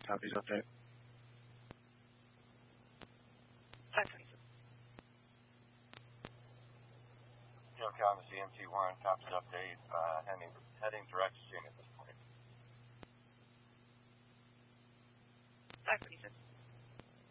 Copies update. 527. Joe County, CMC1, copies update, heading direct to scene at this point. 527.